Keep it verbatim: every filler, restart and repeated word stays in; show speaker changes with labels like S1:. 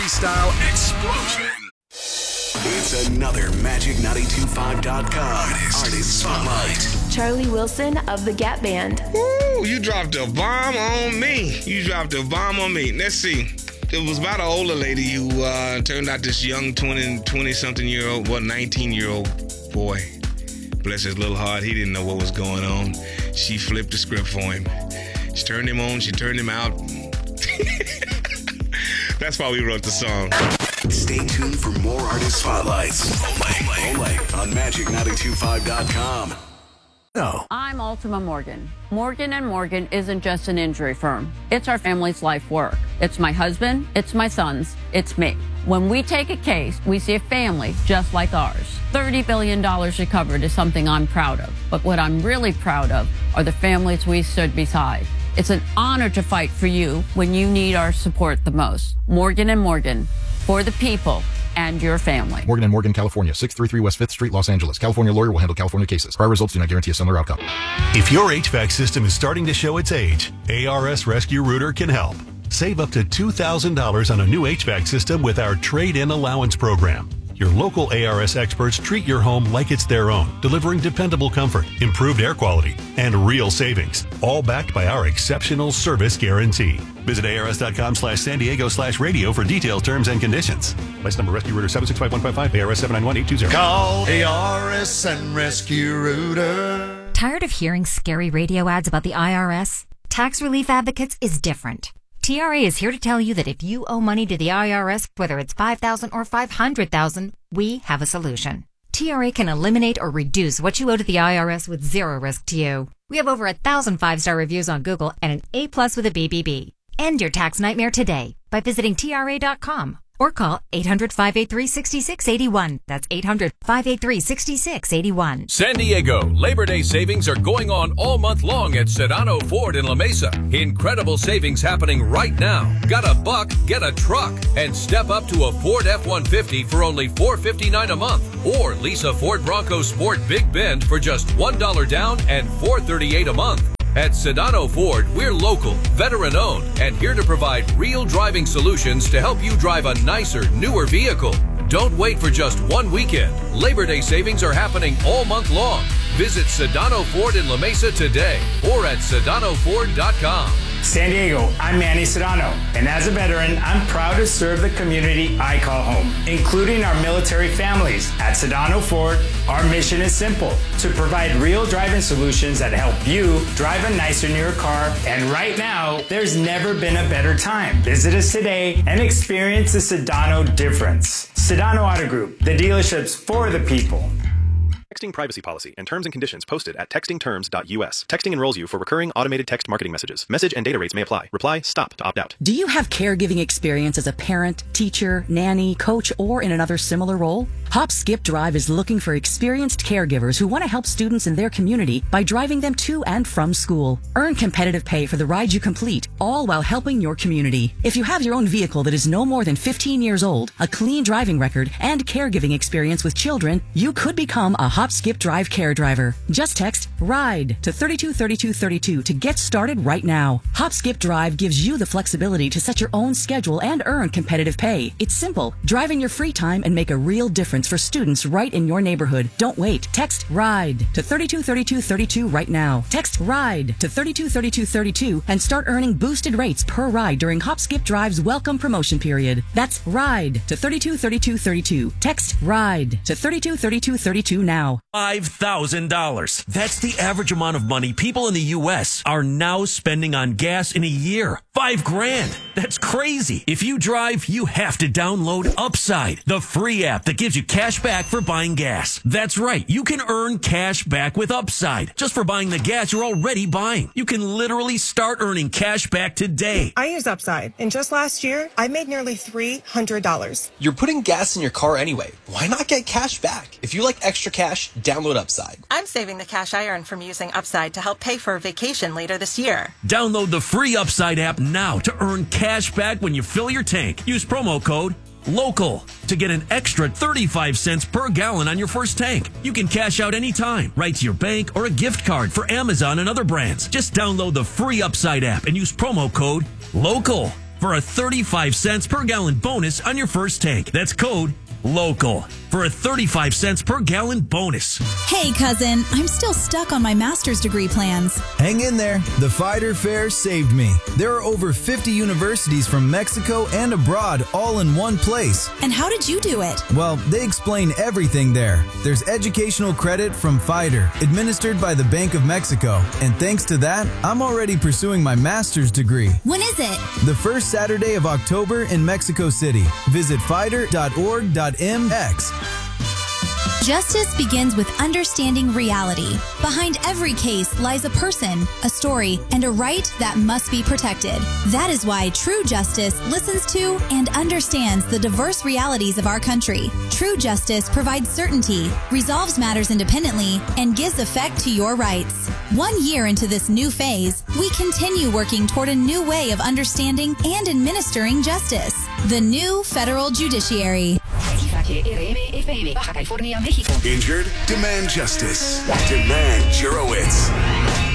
S1: freestyle explosion. It's another Magic ninety-two point five dot com Artist, Artist Spotlight.
S2: Charlie Wilson of the Gap Band.
S3: Woo, you dropped a bomb on me. You dropped a bomb on me. Let's see. It was about an older lady who uh, turned out this young twenty, twenty-something year old, well, nineteen-year-old boy. Bless his little heart, he didn't know what was going on. She flipped the script for him. She turned him on, she turned him out. That's why we wrote the song.
S1: Stay tuned for more Artist Spotlights. Only, only on Magic ninety-two point five dot com. No.
S4: I'm Ultima Morgan. Morgan and Morgan isn't just an injury firm. It's our family's life work. It's my husband, it's my sons, it's me. When we take a case, we see a family just like ours. thirty billion dollars recovered is something I'm proud of. But what I'm really proud of are the families we stood beside. It's an honor to fight for you when you need our support the most. Morgan and Morgan, for the people and your family.
S5: Morgan and Morgan, California, six thirty-three West fifth Street, Los Angeles. California lawyer will handle California cases. Prior results do not guarantee a similar outcome.
S6: If your H V A C system is starting to show its age, A R S Rescue Rooter can help. Save up to two thousand dollars on a new H V A C system with our Trade-In Allowance Program. Your local A R S experts treat your home like it's their own, delivering dependable comfort, improved air quality, and real savings, all backed by our exceptional service guarantee. Visit ars.com slash San Diego slash radio for details, terms, and conditions. License number Rescue Rooter seven six five one five five, A R S seven nine one eight two zero.
S7: Call A R S and Rescue Rooter.
S8: Tired of hearing scary radio ads about the I R S? Tax Relief Advocates is different. T R A is here to tell you that if you owe money to the I R S, whether it's five thousand dollars or five hundred thousand dollars, we have a solution. T R A can eliminate or reduce what you owe to the I R S with zero risk to you. We have over a thousand five-star reviews on Google and an A plus with a B B B. End your tax nightmare today by visiting T R A dot com or call eight hundred, five eight three, six six eight one. That's eight hundred, five eight three, six six eight one.
S9: San Diego, Labor Day savings are going on all month long at Sedano Ford in La Mesa. Incredible savings happening right now. Got a buck, get a truck, and step up to a Ford F one fifty for only four hundred fifty-nine dollars a month. Or lease a Ford Bronco Sport Big Bend for just one dollar down and four hundred thirty-eight dollars a month. At Sedano Ford, we're local, veteran-owned, and here to provide real driving solutions to help you drive a nicer, newer vehicle. Don't wait for just one weekend. Labor Day savings are happening all month long. Visit Sedano Ford in La Mesa today or at sedano ford dot com.
S10: San Diego, I'm Manny Sedano, and as a veteran, I'm proud to serve the community I call home, including our military families. At Sedano Ford, our mission is simple, to provide real driving solutions that help you drive a nicer, newer car, and right now, there's never been a better time. Visit us today and experience the Sedano difference. Sedano Auto Group, the dealerships for the people.
S11: Texting privacy policy and terms and conditions posted at texting terms dot U S. Texting enrolls you for recurring automated text marketing messages. Message and data rates may apply. Reply STOP to opt out.
S12: Do you have caregiving experience as a parent, teacher, nanny, coach, or in another similar role? Hop Skip Drive is looking for experienced caregivers who want to help students in their community by driving them to and from school. Earn competitive pay for the ride you complete, all while helping your community. If you have your own vehicle that is no more than fifteen years old, a clean driving record, and caregiving experience with children, you could become a Hop Skip Drive care driver. Just text RIDE to three two three two three two to get started right now. Hop Skip Drive gives you the flexibility to set your own schedule and earn competitive pay. It's simple. Drive in your free time and make a real difference for students right in your neighborhood. Don't wait. Text RIDE to three two three two three two right now. Text RIDE to three two three two three two and start earning boosted rates per ride during Hop Skip Drive's welcome promotion period. That's RIDE to three two three two three two. Text RIDE to three two three two three two now.
S13: five thousand dollars. That's the average amount of money people in the U S are now spending on gas in a year. Five grand. That's crazy. If you drive, you have to download Upside, the free app that gives you cash back for buying gas. That's right. You can earn cash back with Upside just for buying the gas you're already buying. You can literally start earning cash back today.
S14: I use Upside, and just last year, I made nearly three hundred dollars.
S15: You're putting gas in your car anyway. Why not get cash back? If you like extra cash, download Upside.
S14: I'm saving the cash I earn from using Upside to help pay for a vacation later this year.
S13: Download the free Upside app now to earn cash back when you fill your tank. Use promo code LOCAL to get an extra thirty-five cents per gallon on your first tank. You can cash out anytime, right to your bank or a gift card for Amazon and other brands. Just download the free Upside app and use promo code LOCAL. for a thirty-five cents per gallon bonus on your first tank. That's code LOCAL for a thirty-five cents per gallon bonus.
S16: Hey, cousin, I'm still stuck on my master's degree plans.
S17: Hang in there. The Fider Fair saved me. There are over fifty universities from Mexico and abroad all in one place.
S16: And how did you do it?
S17: Well, they explain everything there. There's educational credit from Fider, administered by the Bank of Mexico. And thanks to that, I'm already pursuing my master's degree.
S16: When is it?
S17: The first Saturday of October in Mexico City. Visit fider dot org dot m x.
S16: Justice begins with understanding reality. Behind every case lies a person, a story, and a right that must be protected. That is why True Justice listens to and understands the diverse realities of our country. True Justice provides certainty, resolves matters independently, and gives effect to your rights. One year into this new phase, we continue working toward a new way of understanding and administering justice. The new federal judiciary.
S1: Injured? Demand justice. Demand Jurowitz.